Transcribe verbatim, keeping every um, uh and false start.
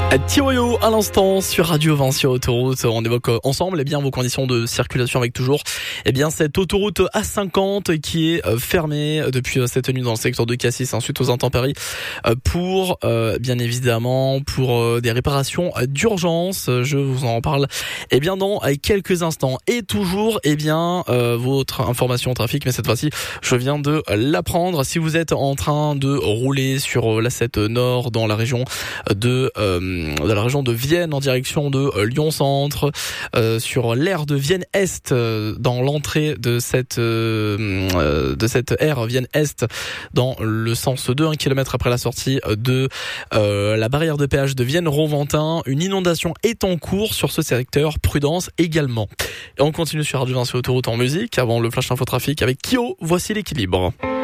Tioyo à l'instant sur Radio Vinci Autoroute. On évoque ensemble eh bien vos conditions de circulation avec toujours eh bien cette autoroute A cinquante qui est fermée depuis cette nuit dans le secteur de Cassis suite aux intempéries pour euh, bien évidemment pour des réparations d'urgence. Je vous en parle eh bien dans quelques instants. Et toujours eh bien euh, votre information trafic, mais cette fois-ci je viens de l'apprendre. Si vous êtes en train de rouler sur l'A sept Nord dans la région de euh, de la région de Vienne en direction de euh, Lyon Centre, euh, sur l'aire de Vienne Est, euh, dans l'entrée de cette euh, euh, de cette aire Vienne Est, dans le sens de un kilomètre après la sortie de euh, la barrière de péage de Vienne-Roventin. Une inondation est en cours sur ce secteur, prudence également. Et on continue sur Radio Vinci Autoroute en musique, avant le flash info trafic avec Kyo, voici l'équilibre.